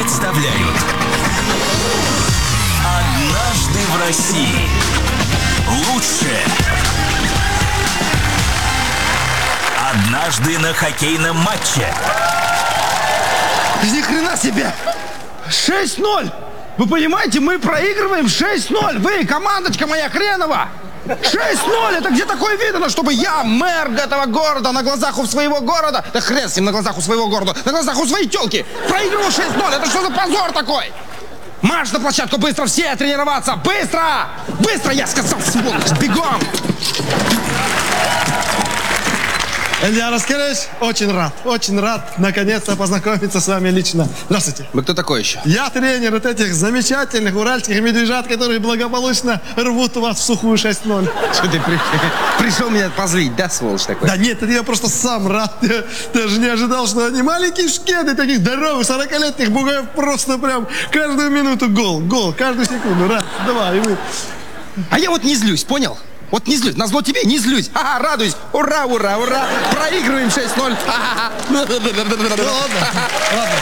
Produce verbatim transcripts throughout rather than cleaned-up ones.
представляют «Однажды в России». Лучшее «Однажды на хоккейном матче». Ни хрена себе! шесть ноль! Вы понимаете, мы проигрываем шесть ноль! Вы, командочка моя хренова! шесть ноль! Это где такое видно, чтобы я, мэр этого города, на глазах у своего города, да хрен с ним, на глазах у своего города, на глазах у своей тёлки, проигрывал шесть ноль! Это что за позор такой? Марш на площадку, быстро все тренироваться! Быстро! Быстро, я сказал, сволочь! Бегом! Эльдар Аскерович, очень рад, очень рад наконец-то познакомиться с вами лично. Здравствуйте. Вы кто такой еще? Я тренер вот этих замечательных уральских медвежат, которые благополучно рвут вас в сухую шесть ноль. Что ты при... пришел меня позлить, да, сволочь такой? Да нет, это я просто сам рад. Я даже не ожидал, что они маленькие шкеды, таких здоровых, сорокалетних бугаев, просто прям каждую минуту гол, гол, каждую секунду. Раз, два, и вы. А я вот не злюсь, понял? Вот не злюсь, назло тебе не злюсь. Ага, радуюсь. Ура, ура, ура. Проигрываем шесть ноль. Ну ладно, ладно.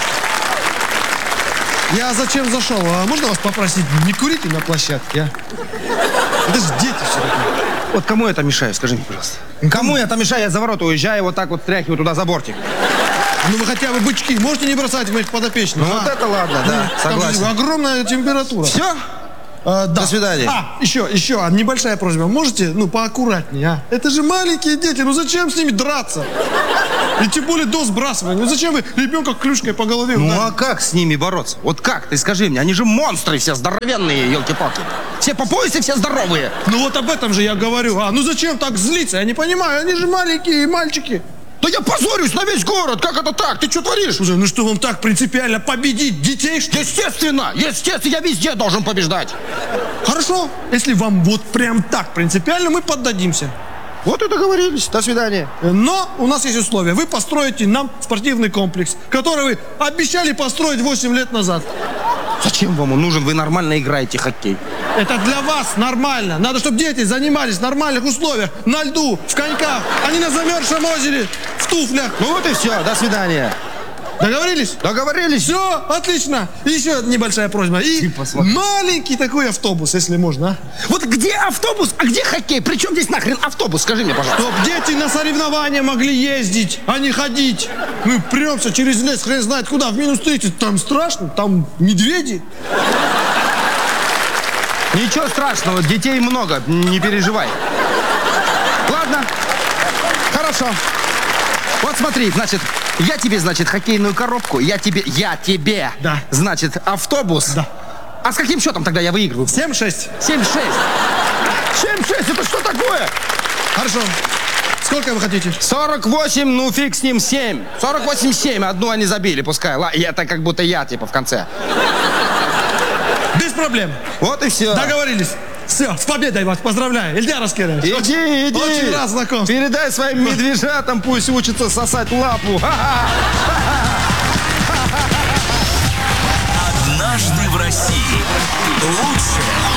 Я зачем зашел? А можно вас попросить, не курите на площадке, а? Это же дети все такие. Вот кому я там мешаю, скажи мне, пожалуйста. Кому я там мешаю? Я за ворота уезжаю, вот так вот тряхиваю туда за бортик. Ну вы хотя бы бычки можете не бросать моих подопечных? Ну а? вот это ладно, да, Там же согласен. огромная температура. Все? А, да. До свидания. А, еще, еще небольшая просьба. Можете, ну, поаккуратнее, а? Это же маленькие дети, ну зачем с ними драться? И тем более до сбрасывания. Ну зачем вы ребенка клюшкой по голове Ну ударите? а как с ними бороться? Вот как? Ты скажи мне, они же монстры все здоровенные, елки-палки. Все по поясе, все здоровые. Ну вот об этом же я говорю. А, ну зачем так злиться? Я не понимаю, они же маленькие мальчики. Да я позорюсь на весь город, как это так? Ты что творишь? Слушай, ну что вам так принципиально победить детей, что ли? Естественно, естественно, я везде должен побеждать. Хорошо, если вам вот прям так принципиально, мы поддадимся. Вот и договорились. До свидания. Но у нас есть условия. Вы построите нам спортивный комплекс, который вы обещали построить восемь лет назад. Зачем вам он нужен? Вы нормально играете в хоккей. Это для вас нормально. Надо, чтобы дети занимались в нормальных условиях. На льду, в коньках, а не на замерзшем озере, в туфлях. Ну вот и все. До свидания. Договорились? Договорились. Все, отлично. И еще небольшая просьба. И маленький такой автобус, если можно. Вот где автобус, а где хоккей? Причем здесь нахрен автобус? Скажи мне, пожалуйста. Чтоб дети на соревнования могли ездить, а не ходить. Мы премся через лес, хрен знает куда, в минус тридцать. Там страшно, там медведи. Ничего страшного, детей много, не переживай. Ладно, хорошо. Вот смотри, значит, я тебе, значит, хоккейную коробку, я тебе, я тебе, да. Значит, автобус. Да. А с каким счетом тогда я выигрываю? семь шесть. семь шесть. семь шесть, это что такое? Хорошо. Сколько вы хотите? сорок восемь, ну фиг с ним, семь. сорок восемь семь, одну они забили, пускай. Ла- Это как будто я, типа, в конце. Без проблем. Вот и все. Договорились. Все, с победой вас поздравляю. Эльдар Аскерович. Иди, очень, иди. Очень рад знакомству. Передай своим медвежатам, пусть учатся сосать лапу. «Однажды в России». Лучшее